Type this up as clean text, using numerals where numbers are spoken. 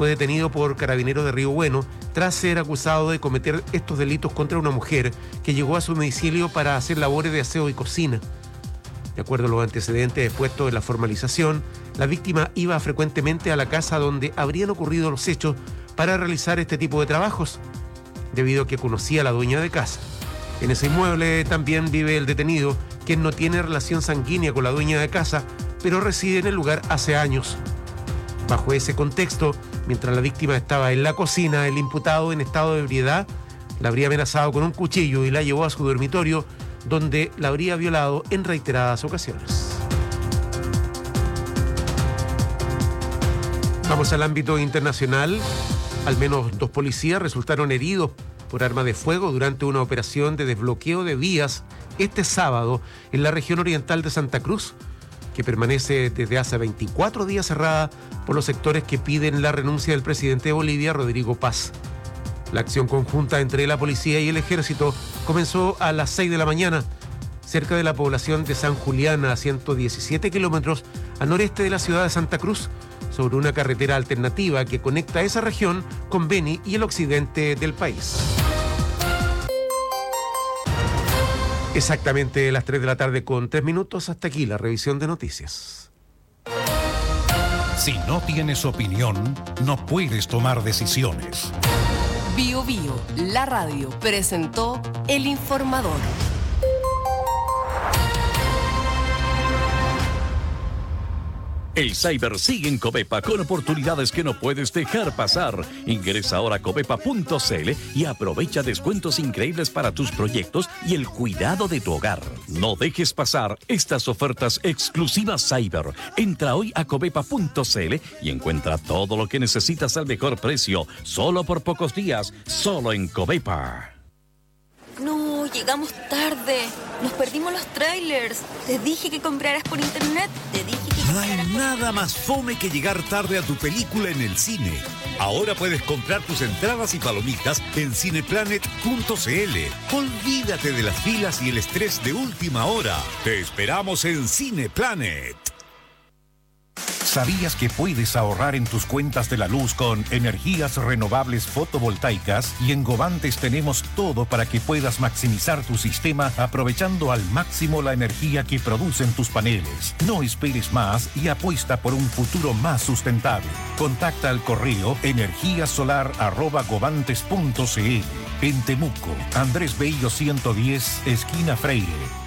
fue detenido por Carabineros de Río Bueno tras ser acusado de cometer estos delitos contra una mujer que llegó a su domicilio para hacer labores de aseo y cocina. De acuerdo a los antecedentes expuestos en la formalización, la víctima iba frecuentemente a la casa donde habrían ocurrido los hechos para realizar este tipo de trabajos, debido a que conocía a la dueña de casa. En ese inmueble también vive el detenido, quien no tiene relación sanguínea con la dueña de casa, pero reside en el lugar hace años. Bajo ese contexto, mientras la víctima estaba en la cocina, el imputado en estado de ebriedad la habría amenazado con un cuchillo y la llevó a su dormitorio, donde la habría violado en reiteradas ocasiones. Vamos al ámbito internacional. Al menos 2 policías resultaron heridos por arma de fuego durante una operación de desbloqueo de vías este sábado en la región oriental de Santa Cruz, que permanece desde hace 24 días cerrada por los sectores que piden la renuncia del presidente de Bolivia, Rodrigo Paz. La acción conjunta entre la policía y el ejército comenzó a las 6 de la mañana, cerca de la población de San Julián, a 117 kilómetros al noreste de la ciudad de Santa Cruz, sobre una carretera alternativa que conecta esa región con Beni y el occidente del país. Exactamente las 3 de la tarde con 3 minutos. Hasta aquí la revisión de noticias. Si no tienes opinión, no puedes tomar decisiones. Bio Bio, la radio, presentó El Informador. El Cyber sigue en Covepa con oportunidades que no puedes dejar pasar. Ingresa ahora a covepa.cl y aprovecha descuentos increíbles para tus proyectos y el cuidado de tu hogar. No dejes pasar estas ofertas exclusivas Cyber. Entra hoy a covepa.cl y encuentra todo lo que necesitas al mejor precio, solo por pocos días, solo en Covepa. No, llegamos tarde. Nos perdimos los trailers. Te dije que compraras por internet. No hay nada más fome que llegar tarde a tu película en el cine. Ahora puedes comprar tus entradas y palomitas en cineplanet.cl. Olvídate de las filas y el estrés de última hora. Te esperamos en Cineplanet. ¿Sabías que puedes ahorrar en tus cuentas de la luz con energías renovables fotovoltaicas? Y en Govantes tenemos todo para que puedas maximizar tu sistema aprovechando al máximo la energía que producen tus paneles. No esperes más y apuesta por un futuro más sustentable. Contacta al correo energiasolar@govantes.cl. En Temuco, Andrés Bello 110, esquina Freire.